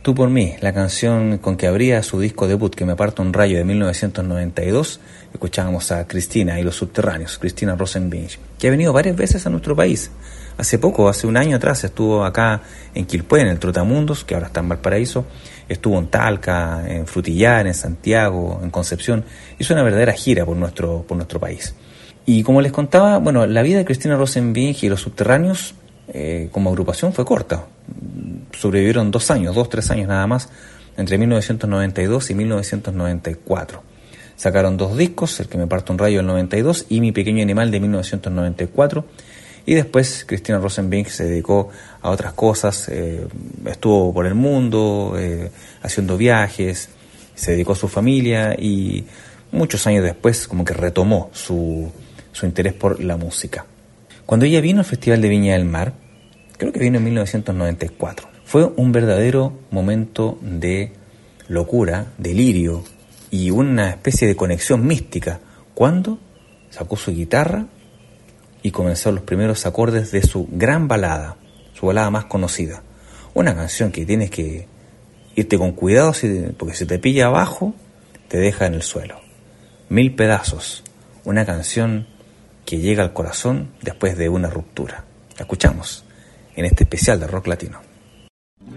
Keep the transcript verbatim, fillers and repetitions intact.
Tú por mí, la canción con que abría su disco debut, Que me parta un rayo, de mil novecientos noventa y dos, escuchábamos a Cristina y los Subterráneos, Cristina Rosenvinge, que ha venido varias veces a nuestro país. Hace poco, hace un año atrás, estuvo acá en Quilpué, en el Trotamundos, que ahora está en Valparaíso, estuvo en Talca, en Frutillar, en Santiago, en Concepción, hizo una verdadera gira por nuestro, por nuestro país. Y como les contaba, bueno, la vida de Cristina Rosenvinge y los Subterráneos eh, como agrupación fue corta. Sobrevivieron dos años, dos, tres años nada más, entre mil novecientos noventa y dos y mil novecientos noventa y cuatro. Sacaron dos discos, El que me parta un rayo del noventa y dos y Mi pequeño animal de mil novecientos noventa y cuatro. Y después Cristina Rosenvinge se dedicó a otras cosas, eh, estuvo por el mundo, eh, haciendo viajes, se dedicó a su familia y muchos años después como que retomó su, su interés por la música. Cuando ella vino al Festival de Viña del Mar, creo que vino en mil novecientos noventa y cuatro, fue un verdadero momento de locura, delirio y una especie de conexión mística cuando sacó su guitarra y comenzó los primeros acordes de su gran balada, su balada más conocida. Una canción que tienes que irte con cuidado porque si te pilla abajo, te deja en el suelo. Mil pedazos, una canción que llega al corazón después de una ruptura. La escuchamos en este especial de Rock Latino.